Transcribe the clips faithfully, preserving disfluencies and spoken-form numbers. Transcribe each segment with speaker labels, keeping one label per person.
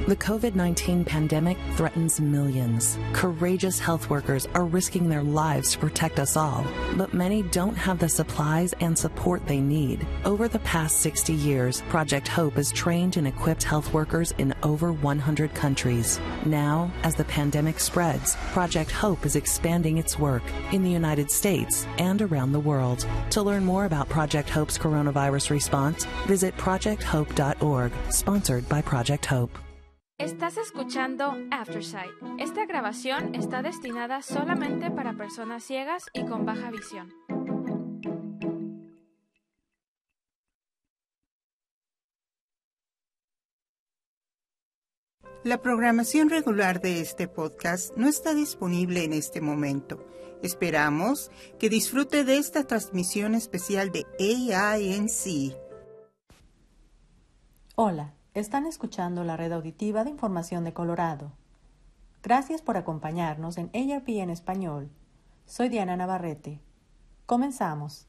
Speaker 1: The COVID nineteen pandemic threatens millions. Courageous health workers are risking their lives to protect us all, but many don't have the supplies and support they need. Over the past sixty years, Project Hope has trained and equipped health workers in over one hundred countries. Now, as the pandemic spreads, Project Hope is expanding its work in the United States and around the world. To learn more about Project Hope's coronavirus response, visit project hope dot org, sponsored by Project Hope.
Speaker 2: Estás escuchando Aftersight. Esta grabación está destinada solamente para personas ciegas y con baja visión.
Speaker 3: La programación regular de este podcast no está disponible en este momento. Esperamos que disfrute de esta transmisión especial de A I N C.
Speaker 4: Hola. Están escuchando la red auditiva de información de Colorado. Gracias por acompañarnos en A R P en español. Soy Diana Navarrete. Comenzamos.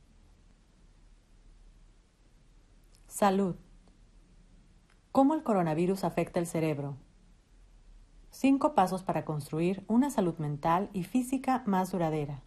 Speaker 4: Salud. ¿Cómo el coronavirus afecta el cerebro? Cinco pasos para construir una salud mental y física más duradera.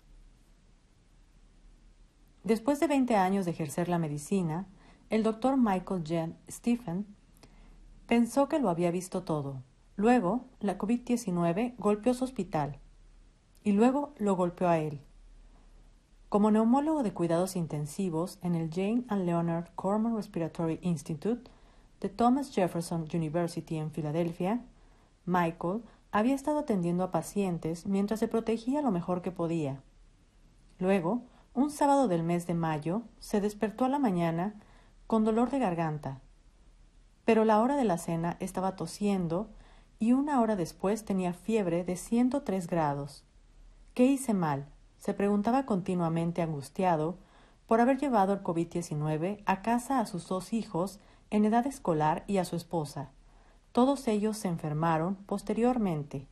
Speaker 4: Después de veinte años de ejercer la medicina, el doctor Michael J. Stephen pensó que lo había visto todo. Luego, la COVID diecinueve golpeó su hospital. Y luego lo golpeó a él. Como neumólogo de cuidados intensivos en el Jane and Leonard Common Respiratory Institute de Thomas Jefferson University en Filadelfia, Michael había estado atendiendo a pacientes mientras se protegía lo mejor que podía. Luego, un sábado del mes de mayo, se despertó a la mañana con dolor de garganta. Pero la hora de la cena estaba tosiendo y una hora después tenía fiebre de ciento tres grados. ¿Qué hice mal?, se preguntaba continuamente angustiado por haber llevado el COVID diecinueve a casa a sus dos hijos en edad escolar y a su esposa. Todos ellos se enfermaron posteriormente.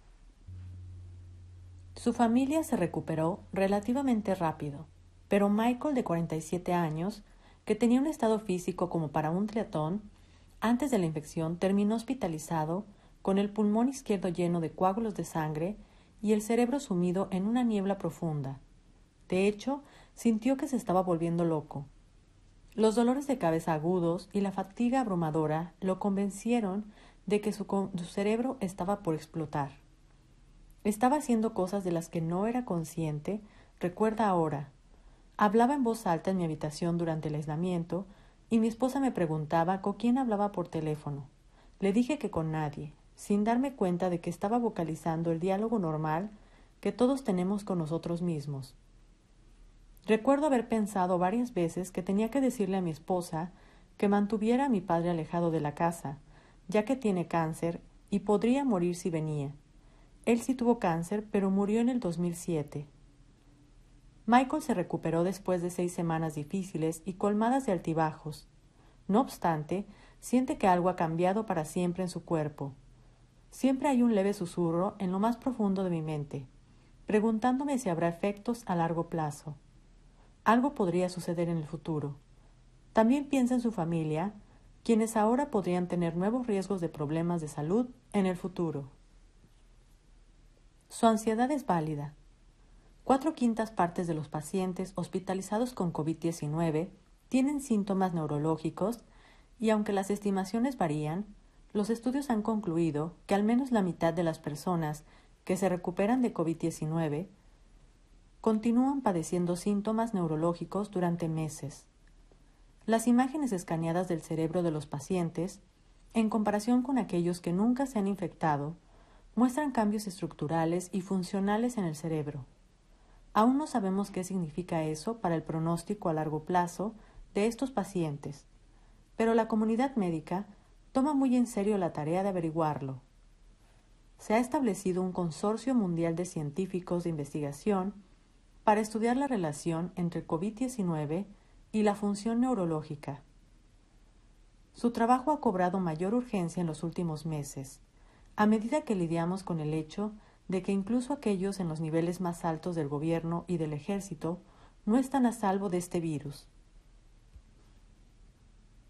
Speaker 4: Su familia se recuperó relativamente rápido, pero Michael, de cuarenta y siete años, que tenía un estado físico como para un triatlón, antes de la infección terminó hospitalizado con el pulmón izquierdo lleno de coágulos de sangre y el cerebro sumido en una niebla profunda. De hecho, sintió que se estaba volviendo loco. Los dolores de cabeza agudos y la fatiga abrumadora lo convencieron de que su, su cerebro estaba por explotar. Estaba haciendo cosas de las que no era consciente, recuerda ahora. Hablaba en voz alta en mi habitación durante el aislamiento y mi esposa me preguntaba con quién hablaba por teléfono. Le dije que con nadie, sin darme cuenta de que estaba vocalizando el diálogo normal que todos tenemos con nosotros mismos. Recuerdo haber pensado varias veces que tenía que decirle a mi esposa que mantuviera a mi padre alejado de la casa, ya que tiene cáncer y podría morir si venía. Él sí tuvo cáncer, pero murió en el dos mil siete. Michael se recuperó después de seis semanas difíciles y colmadas de altibajos. No obstante, siente que algo ha cambiado para siempre en su cuerpo. Siempre hay un leve susurro en lo más profundo de mi mente, preguntándome si habrá efectos a largo plazo. Algo podría suceder en el futuro. También piensa en su familia, quienes ahora podrían tener nuevos riesgos de problemas de salud en el futuro. Su ansiedad es válida. Cuatro quintas partes de los pacientes hospitalizados con COVID diecinueve tienen síntomas neurológicos y aunque las estimaciones varían, los estudios han concluido que al menos la mitad de las personas que se recuperan de COVID diecinueve continúan padeciendo síntomas neurológicos durante meses. Las imágenes escaneadas del cerebro de los pacientes, en comparación con aquellos que nunca se han infectado, muestran cambios estructurales y funcionales en el cerebro. Aún no sabemos qué significa eso para el pronóstico a largo plazo de estos pacientes, pero la comunidad médica toma muy en serio la tarea de averiguarlo. Se ha establecido un consorcio mundial de científicos de investigación para estudiar la relación entre COVID diecinueve y la función neurológica. Su trabajo ha cobrado mayor urgencia en los últimos meses, a medida que lidiamos con el hecho de que incluso aquellos en los niveles más altos del gobierno y del ejército no están a salvo de este virus.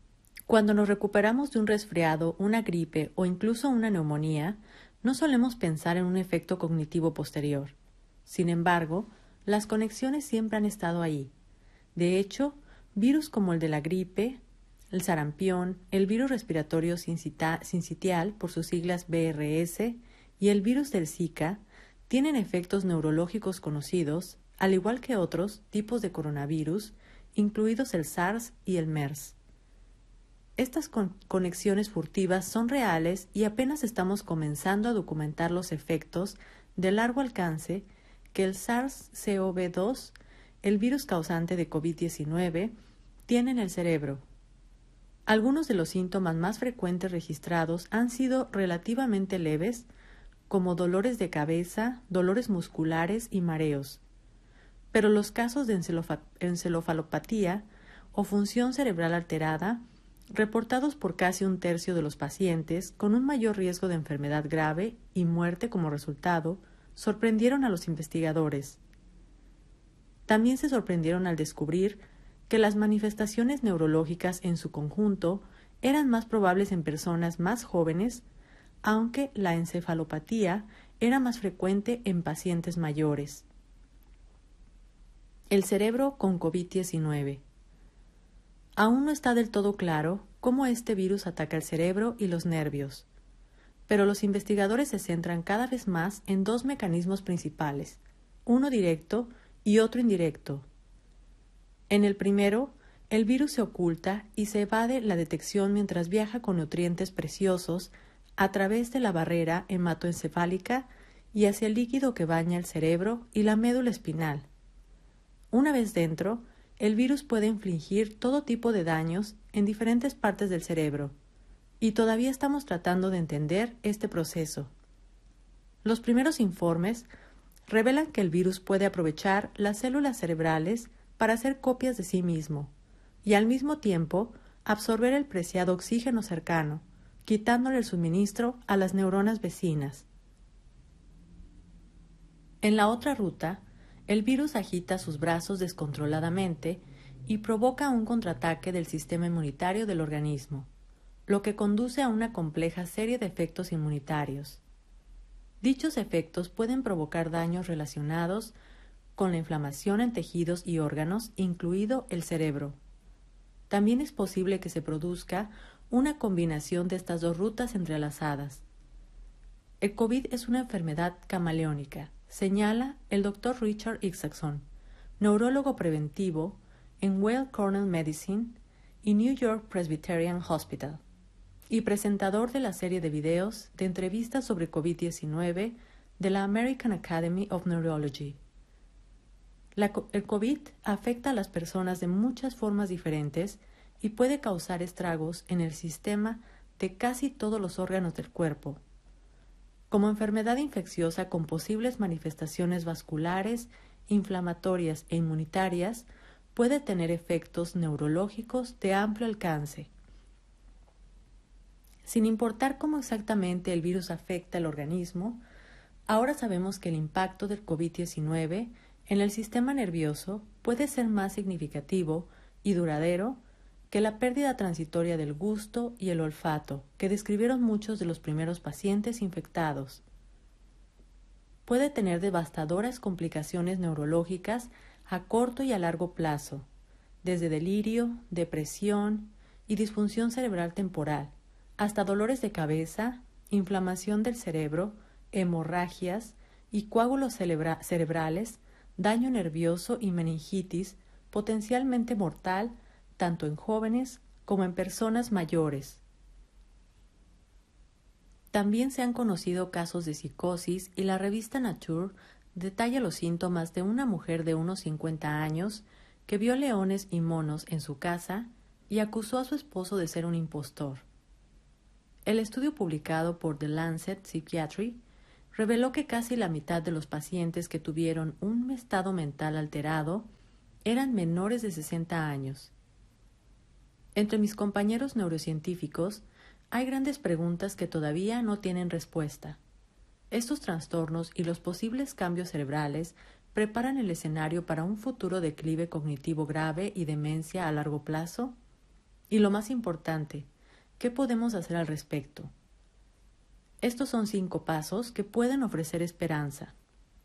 Speaker 4: Cuando nos recuperamos de un resfriado, una gripe o incluso una neumonía, no solemos pensar en un efecto cognitivo posterior. Sin embargo, las conexiones siempre han estado ahí. De hecho, virus como el de la gripe, el sarampión, el virus respiratorio sincita- sincitial, por sus siglas B R S, y el virus del Zika, tienen efectos neurológicos conocidos, al igual que otros tipos de coronavirus, incluidos el SARS y el MERS. Estas con- conexiones furtivas son reales y apenas estamos comenzando a documentar los efectos de largo alcance que el SARS-C o V dos, el virus causante de COVID diecinueve, tiene en el cerebro. Algunos de los síntomas más frecuentes registrados han sido relativamente leves, como dolores de cabeza, dolores musculares y mareos. Pero los casos de encelofa- encefalopatía o función cerebral alterada, reportados por casi un tercio de los pacientes con un mayor riesgo de enfermedad grave y muerte como resultado, sorprendieron a los investigadores. También se sorprendieron al descubrir que las manifestaciones neurológicas en su conjunto eran más probables en personas más jóvenes, aunque la encefalopatía era más frecuente en pacientes mayores. El cerebro con COVID diecinueve. Aún no está del todo claro cómo este virus ataca el cerebro y los nervios, pero los investigadores se centran cada vez más en dos mecanismos principales, uno directo y otro indirecto. En el primero, el virus se oculta y se evade la detección mientras viaja con nutrientes preciosos a través de la barrera hematoencefálica y hacia el líquido que baña el cerebro y la médula espinal. Una vez dentro, el virus puede infligir todo tipo de daños en diferentes partes del cerebro, y todavía estamos tratando de entender este proceso. Los primeros informes revelan que el virus puede aprovechar las células cerebrales para hacer copias de sí mismo, y al mismo tiempo absorber el preciado oxígeno cercano, quitándole el suministro a las neuronas vecinas. En la otra ruta, el virus agita sus brazos descontroladamente y provoca un contraataque del sistema inmunitario del organismo, lo que conduce a una compleja serie de efectos inmunitarios. Dichos efectos pueden provocar daños relacionados con la inflamación en tejidos y órganos, incluido el cerebro. También es posible que se produzca una combinación de estas dos rutas entrelazadas. El COVID es una enfermedad camaleónica, señala el doctor Richard Isaacson, neurólogo preventivo en Weill Cornell Medicine y New York Presbyterian Hospital, y presentador de la serie de videos de entrevistas sobre COVID diecinueve de la American Academy of Neurology. La, el COVID afecta a las personas de muchas formas diferentes y puede causar estragos en el sistema de casi todos los órganos del cuerpo. Como enfermedad infecciosa con posibles manifestaciones vasculares, inflamatorias e inmunitarias, puede tener efectos neurológicos de amplio alcance. Sin importar cómo exactamente el virus afecta al organismo, ahora sabemos que el impacto del COVID diecinueve en el sistema nervioso puede ser más significativo y duradero que la pérdida transitoria del gusto y el olfato que describieron muchos de los primeros pacientes infectados. Puede tener devastadoras complicaciones neurológicas a corto y a largo plazo, desde delirio, depresión y disfunción cerebral temporal, hasta dolores de cabeza, inflamación del cerebro, hemorragias y coágulos cerebra- cerebrales, daño nervioso y meningitis potencialmente mortal tanto en jóvenes como en personas mayores. También se han conocido casos de psicosis y la revista Nature detalla los síntomas de una mujer de unos cincuenta años que vio leones y monos en su casa y acusó a su esposo de ser un impostor. El estudio publicado por The Lancet Psychiatry reveló que casi la mitad de los pacientes que tuvieron un estado mental alterado eran menores de sesenta años. Entre mis compañeros neurocientíficos hay grandes preguntas que todavía no tienen respuesta. Estos trastornos y los posibles cambios cerebrales preparan el escenario para un futuro declive cognitivo grave y demencia a largo plazo. Y lo más importante, ¿qué podemos hacer al respecto? Estos son cinco pasos que pueden ofrecer esperanza.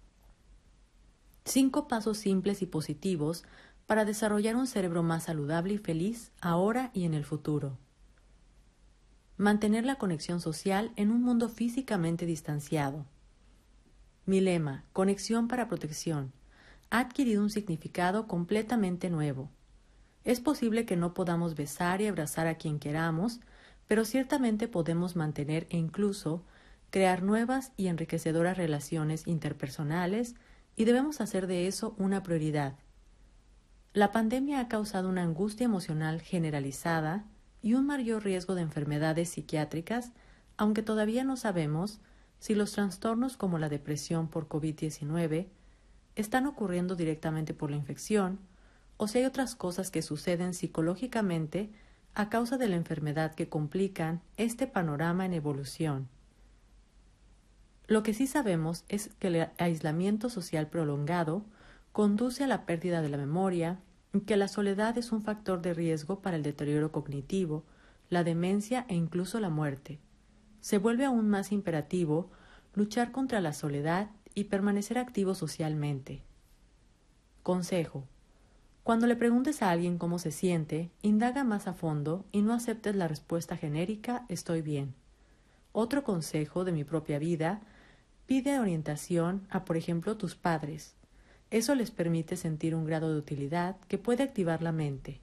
Speaker 4: Cinco pasos simples y positivos para desarrollar un cerebro más saludable y feliz ahora y en el futuro. Mantener la conexión social en un mundo físicamente distanciado. Mi lema, conexión para protección, ha adquirido un significado completamente nuevo. Es posible que no podamos besar y abrazar a quien queramos, pero ciertamente podemos mantener e incluso crear nuevas y enriquecedoras relaciones interpersonales y debemos hacer de eso una prioridad. La pandemia ha causado una angustia emocional generalizada y un mayor riesgo de enfermedades psiquiátricas, aunque todavía no sabemos si los trastornos como la depresión por COVID diecinueve están ocurriendo directamente por la infección o si hay otras cosas que suceden psicológicamente a causa de la enfermedad que complican este panorama en evolución. Lo que sí sabemos es que el aislamiento social prolongado conduce a la pérdida de la memoria y que la soledad es un factor de riesgo para el deterioro cognitivo, la demencia e incluso la muerte. Se vuelve aún más imperativo luchar contra la soledad y permanecer activo socialmente. Consejo: cuando le preguntes a alguien cómo se siente, indaga más a fondo y no aceptes la respuesta genérica «estoy bien». Otro consejo de mi propia vida: pide orientación a, por ejemplo, tus padres. Eso les permite sentir un grado de utilidad que puede activar la mente.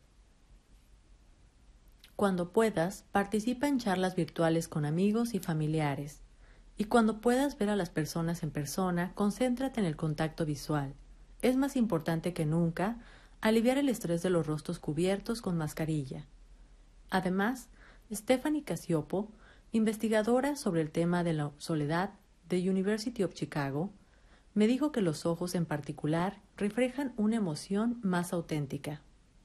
Speaker 4: Cuando puedas, participa en charlas virtuales con amigos y familiares. Y cuando puedas ver a las personas en persona, concéntrate en el contacto visual. Es más importante que nunca aliviar el estrés de los rostros cubiertos con mascarilla. Además, Stephanie Casiopo, investigadora sobre el tema de la soledad de University of Chicago, me dijo que los ojos en particular reflejan una emoción más auténtica.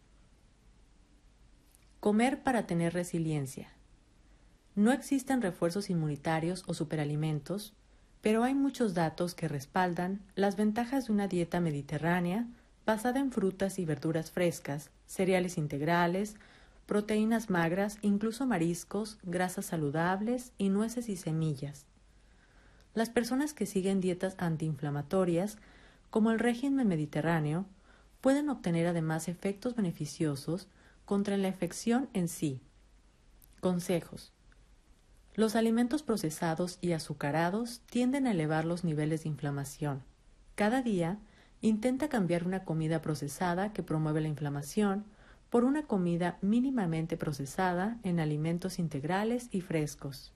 Speaker 4: Comer para tener resiliencia. No existen refuerzos inmunitarios o superalimentos, pero hay muchos datos que respaldan las ventajas de una dieta mediterránea basada en frutas y verduras frescas, cereales integrales, proteínas magras, incluso mariscos, grasas saludables y nueces y semillas. Las personas que siguen dietas antiinflamatorias, como el régimen mediterráneo, pueden obtener además efectos beneficiosos contra la infección en sí. Consejos: los alimentos procesados y azucarados tienden a elevar los niveles de inflamación. Cada día, intenta cambiar una comida procesada que promueve la inflamación por una comida mínimamente procesada en alimentos integrales y frescos.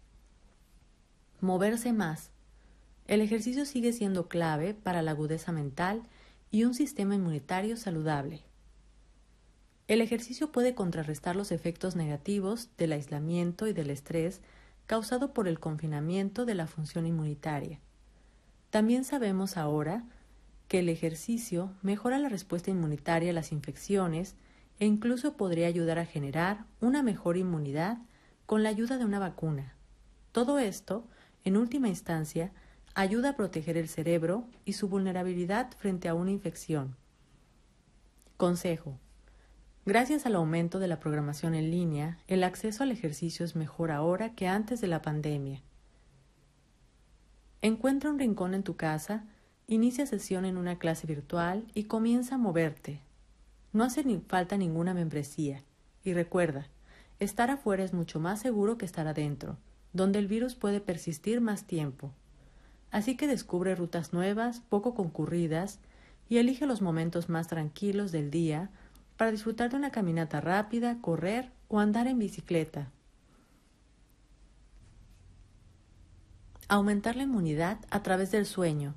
Speaker 4: Moverse más. El ejercicio sigue siendo clave para la agudeza mental y un sistema inmunitario saludable. El ejercicio puede contrarrestar los efectos negativos del aislamiento y del estrés causado por el confinamiento de la función inmunitaria. También sabemos ahora que el ejercicio mejora la respuesta inmunitaria a las infecciones e incluso podría ayudar a generar una mejor inmunidad con la ayuda de una vacuna. Todo esto, en última instancia, ayuda a proteger el cerebro y su vulnerabilidad frente a una infección. Consejo: gracias al aumento de la programación en línea, el acceso al ejercicio es mejor ahora que antes de la pandemia. Encuentra un rincón en tu casa, inicia sesión en una clase virtual y comienza a moverte. No hace ni falta ninguna membresía. Y recuerda, estar afuera es mucho más seguro que estar adentro, donde el virus puede persistir más tiempo. Así que descubre rutas nuevas, poco concurridas, y elige los momentos más tranquilos del día para disfrutar de una caminata rápida, correr o andar en bicicleta. Aumentar la inmunidad a través del sueño.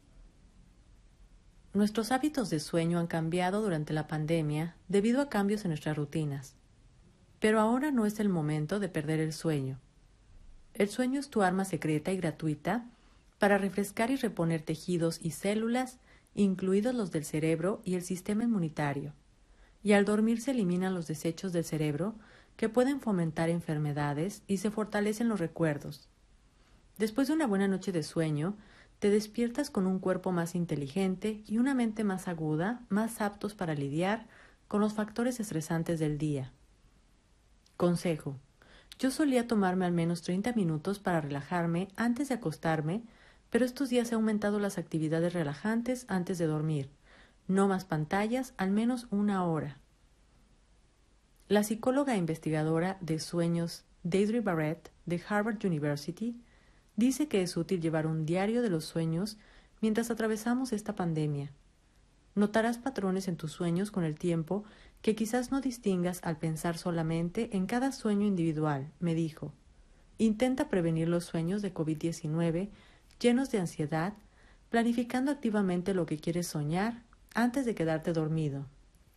Speaker 4: Nuestros hábitos de sueño han cambiado durante la pandemia debido a cambios en nuestras rutinas. Pero ahora no es el momento de perder el sueño. El sueño es tu arma secreta y gratuita para refrescar y reponer tejidos y células, incluidos los del cerebro y el sistema inmunitario. Y al dormir se eliminan los desechos del cerebro que pueden fomentar enfermedades y se fortalecen los recuerdos. Después de una buena noche de sueño, te despiertas con un cuerpo más inteligente y una mente más aguda, más aptos para lidiar con los factores estresantes del día. Consejo. Yo solía tomarme al menos treinta minutos para relajarme antes de acostarme, pero estos días he aumentado las actividades relajantes antes de dormir. No más pantallas, al menos una hora. La psicóloga e investigadora de sueños Deirdre Barrett, de Harvard University, dice que es útil llevar un diario de los sueños mientras atravesamos esta pandemia. Notarás patrones en tus sueños con el tiempo que quizás no distingas al pensar solamente en cada sueño individual, me dijo. Intenta prevenir los sueños de covid diecinueve llenos de ansiedad, planificando activamente lo que quieres soñar antes de quedarte dormido.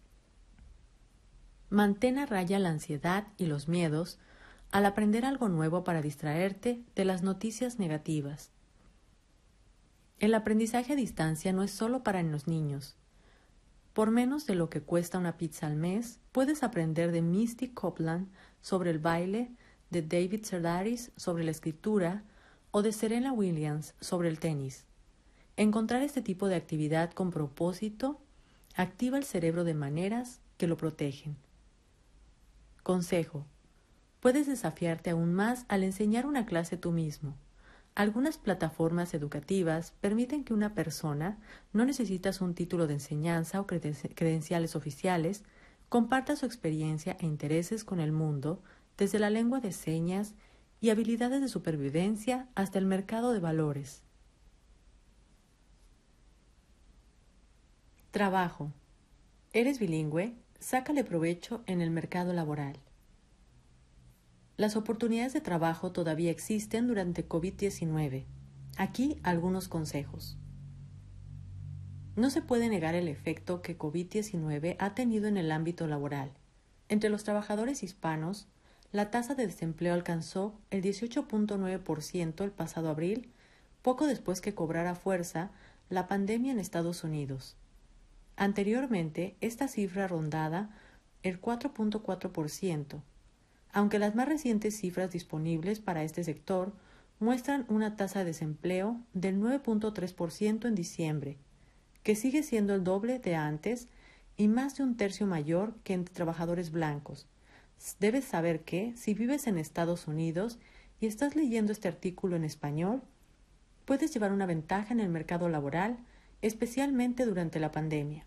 Speaker 4: Mantén a raya la ansiedad y los miedos al aprender algo nuevo para distraerte de las noticias negativas. El aprendizaje a distancia no es solo para los niños. Por menos de lo que cuesta una pizza al mes, puedes aprender de Misty Copeland sobre el baile, de David Sedaris sobre la escritura o de Serena Williams sobre el tenis. Encontrar este tipo de actividad con propósito activa el cerebro de maneras que lo protegen. Consejo. Puedes desafiarte aún más al enseñar una clase tú mismo. Algunas plataformas educativas permiten que una persona, no necesitas un título de enseñanza o credenciales oficiales, comparta su experiencia e intereses con el mundo, desde la lengua de señas y habilidades de supervivencia hasta el mercado de valores. Trabajo. ¿Eres bilingüe? Sácale provecho en el mercado laboral. Las oportunidades de trabajo todavía existen durante covid diecinueve. Aquí algunos consejos. No se puede negar el efecto que covid diecinueve ha tenido en el ámbito laboral. Entre los trabajadores hispanos, la tasa de desempleo alcanzó el dieciocho punto nueve por ciento el pasado abril, poco después que cobrara fuerza la pandemia en Estados Unidos. Anteriormente, esta cifra rondaba el cuatro punto cuatro por ciento. Aunque las más recientes cifras disponibles para este sector muestran una tasa de desempleo del nueve punto tres por ciento en diciembre, que sigue siendo el doble de antes y más de un tercio mayor que entre trabajadores blancos. Debes saber que, si vives en Estados Unidos y estás leyendo este artículo en español, puedes llevar una ventaja en el mercado laboral, especialmente durante la pandemia.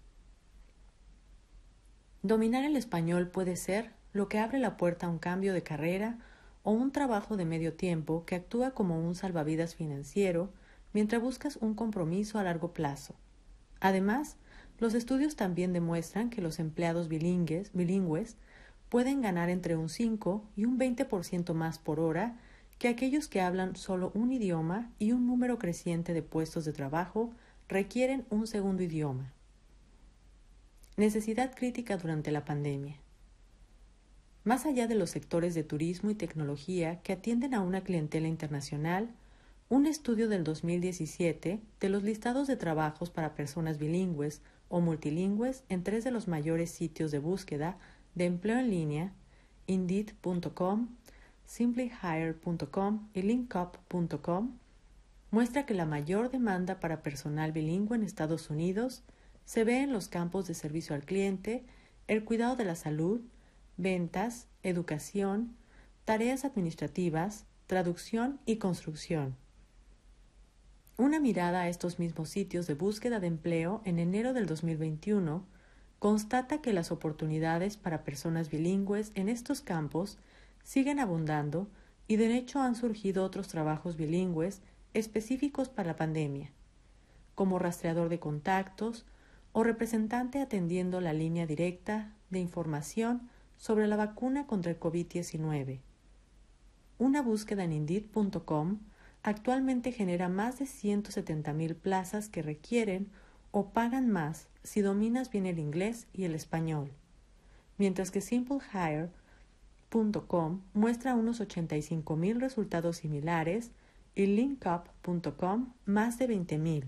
Speaker 4: Dominar el español puede ser lo que abre la puerta a un cambio de carrera o un trabajo de medio tiempo que actúa como un salvavidas financiero mientras buscas un compromiso a largo plazo. Además, los estudios también demuestran que los empleados bilingües, bilingües pueden ganar entre un cinco y un veinte por ciento más por hora que aquellos que hablan solo un idioma, y un número creciente de puestos de trabajo requieren un segundo idioma. Necesidad crítica durante la pandemia. Más allá de los sectores de turismo y tecnología que atienden a una clientela internacional, un estudio del dos mil diecisiete de los listados de trabajos para personas bilingües o multilingües en tres de los mayores sitios de búsqueda de empleo en línea, Indeed punto com, Simply Hire punto com y Linkup punto com, muestra que la mayor demanda para personal bilingüe en Estados Unidos se ve en los campos de servicio al cliente, el cuidado de la salud, ventas, educación, tareas administrativas, traducción y construcción. Una mirada a estos mismos sitios de búsqueda de empleo en enero del dos mil veintiuno constata que las oportunidades para personas bilingües en estos campos siguen abundando y de hecho han surgido otros trabajos bilingües específicos para la pandemia, como rastreador de contactos o representante atendiendo la línea directa de información sobre la vacuna contra el covid diecinueve. Una búsqueda en Indeed punto com actualmente genera más de ciento setenta mil plazas que requieren o pagan más si dominas bien el inglés y el español, mientras que Simple Hire punto com muestra unos ochenta y cinco mil resultados similares y Linkup punto com más de veinte mil.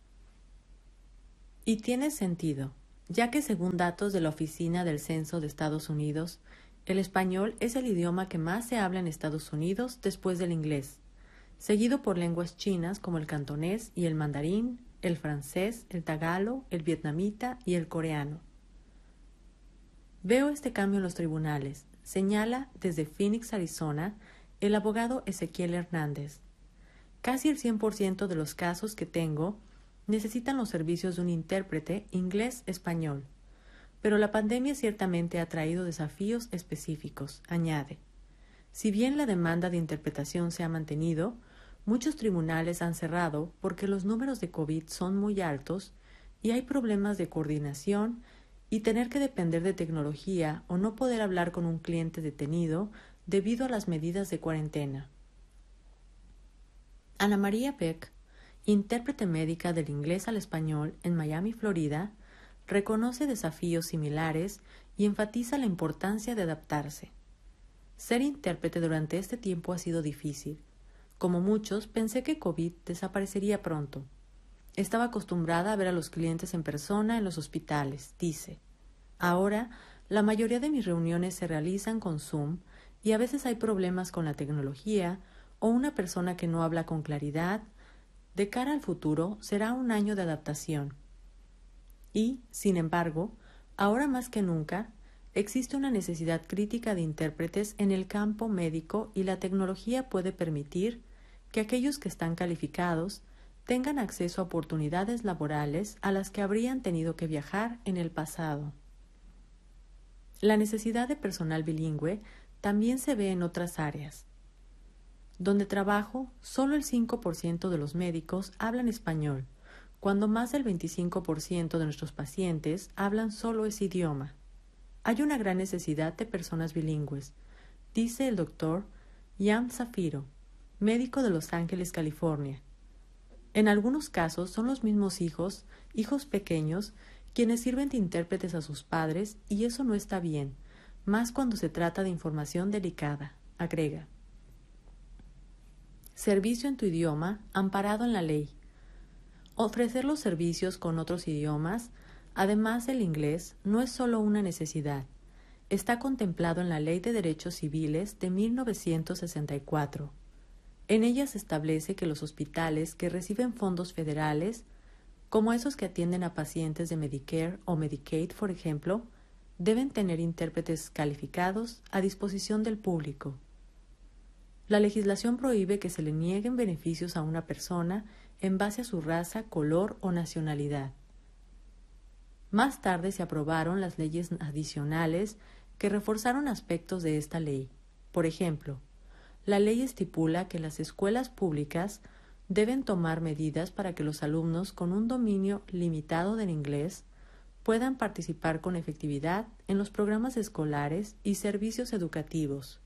Speaker 4: Y tiene sentido, ya que según datos de la Oficina del Censo de Estados Unidos, el español es el idioma que más se habla en Estados Unidos después del inglés, seguido por lenguas chinas como el cantonés y el mandarín, el francés, el tagalo, el vietnamita y el coreano. Veo este cambio en los tribunales. señala desde Phoenix, Arizona, el abogado Ezequiel Hernández. Casi el cien por ciento de los casos que tengo necesitan los servicios de un intérprete inglés-español, pero la pandemia ciertamente ha traído desafíos específicos, añade. Si bien la demanda de interpretación se ha mantenido, muchos tribunales han cerrado porque los números de COVID son muy altos y hay problemas de coordinación y tener que depender de tecnología o no poder hablar con un cliente detenido debido a las medidas de cuarentena. Ana María Beck, intérprete médica del inglés al español en Miami, Florida, reconoce desafíos similares y enfatiza la importancia de adaptarse. Ser intérprete durante este tiempo ha sido difícil. Como muchos, pensé que COVID desaparecería pronto. Estaba acostumbrada a ver a los clientes en persona en los hospitales, dice. Ahora, la mayoría de mis reuniones se realizan con Zoom y a veces hay problemas con la tecnología o una persona que no habla con claridad. De cara al futuro, será un año de adaptación. Y, sin embargo, ahora más que nunca, existe una necesidad crítica de intérpretes en el campo médico y la tecnología puede permitir que aquellos que están calificados tengan acceso a oportunidades laborales a las que habrían tenido que viajar en el pasado. La necesidad de personal bilingüe también se ve en otras áreas. Donde trabajo, solo el cinco por ciento de los médicos hablan español, cuando más del veinticinco por ciento de nuestros pacientes hablan solo ese idioma. Hay una gran necesidad de personas bilingües, dice el doctor Ian Zafiro, médico de Los Ángeles, California. En algunos casos son los mismos hijos, hijos pequeños, quienes sirven de intérpretes a sus padres y eso no está bien, más cuando se trata de información delicada, agrega. Servicio en tu idioma, amparado en la ley. Ofrecer los servicios con otros idiomas, además del inglés, no es solo una necesidad. Está contemplado en la Ley de Derechos Civiles de mil novecientos sesenta y cuatro. En ella se establece que los hospitales que reciben fondos federales, como esos que atienden a pacientes de Medicare o Medicaid, por ejemplo, deben tener intérpretes calificados a disposición del público. La legislación prohíbe que se le nieguen beneficios a una persona en base a su raza, color o nacionalidad. Más tarde se aprobaron las leyes adicionales que reforzaron aspectos de esta ley. Por ejemplo, la ley estipula que las escuelas públicas deben tomar medidas para que los alumnos con un dominio limitado del inglés puedan participar con efectividad en los programas escolares y servicios educativos.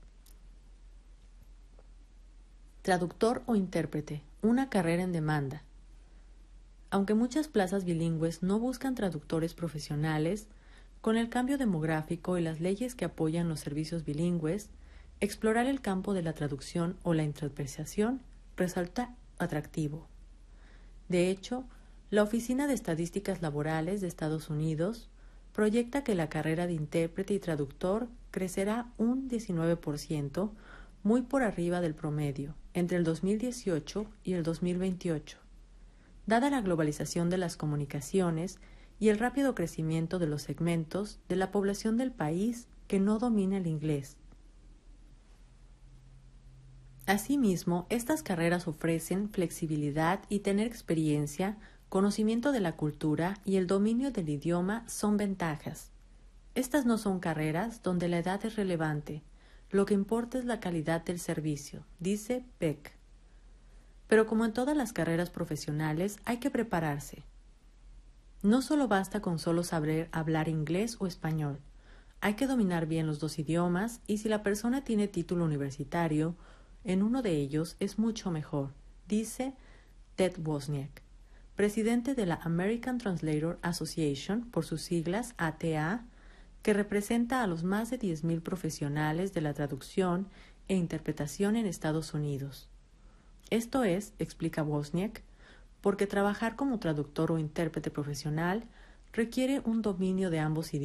Speaker 4: Traductor o intérprete, una carrera en demanda. Aunque muchas plazas bilingües no buscan traductores profesionales, con el cambio demográfico y las leyes que apoyan los servicios bilingües, explorar el campo de la traducción o la interpretación resulta atractivo. De hecho, la Oficina de Estadísticas Laborales de Estados Unidos proyecta que la carrera de intérprete y traductor crecerá un diecinueve por ciento, muy por arriba del promedio, entre el dos mil dieciocho y el dos mil veintiocho. Dada la globalización de las comunicaciones y el rápido crecimiento de los segmentos de la población del país que no domina el inglés. Asimismo, estas carreras ofrecen flexibilidad y tener experiencia, conocimiento de la cultura y el dominio del idioma son ventajas. Estas no son carreras donde la edad es relevante. Lo que importa es la calidad del servicio, dice Beck. Pero como en todas las carreras profesionales, hay que prepararse. No solo basta con solo saber hablar inglés o español. Hay que dominar bien los dos idiomas y si la persona tiene título universitario, en uno de ellos es mucho mejor, dice Ted Wozniak, presidente de la American Translator Association, por sus siglas A T A, que representa a los más de diez mil profesionales de la traducción e interpretación en Estados Unidos. Esto es, explica Wozniak, porque trabajar como traductor o intérprete profesional requiere un dominio de ambos idiomas